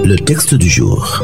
Le texte du jour.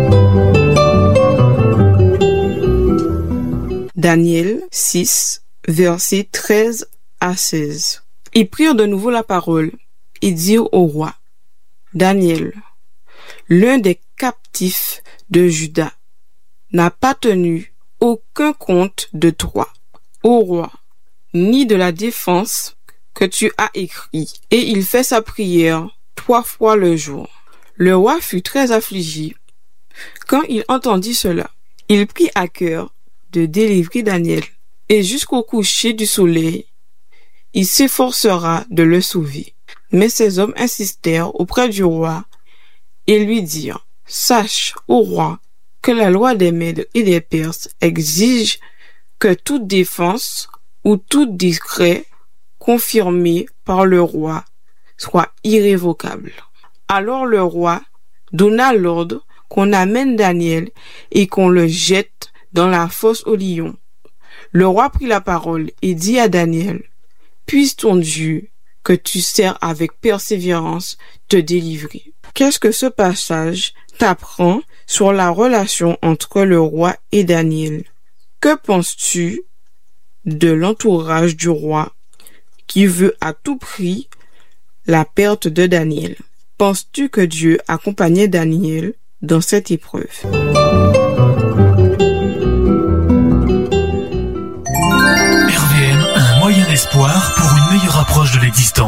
Daniel 6, versets 13 à 16. Ils prirent de nouveau la parole et dirent au roi: Daniel, l'un des captifs de Juda, n'a pas tenu aucun compte de toi, ô roi, ni de la défense que tu as écrit, et il fait sa prière 3 fois le jour. Le roi fut très affligé quand il entendit cela. Il prit à cœur de délivrer Daniel, et jusqu'au coucher du soleil, il s'efforcera de le sauver. Mais ces hommes insistèrent auprès du roi et lui dirent: Sache, ô roi, que la loi des Mèdes et des Perses exige que toute défense ou tout décret confirmé par le roi soit irrévocable. Alors le roi donna l'ordre qu'on amène Daniel et qu'on le jette dans la fosse aux lions. Le roi prit la parole et dit à Daniel: Puisse ton Dieu, que tu sers avec persévérance, te délivrer. Qu'est-ce que ce passage t'apprend sur la relation entre le roi et Daniel? Que penses-tu de l'entourage du roi qui veut à tout prix la perte de Daniel? Penses-tu que Dieu accompagnait Daniel dans cette épreuve? RVM, un moyen d'espoir pour une meilleure approche de l'existence.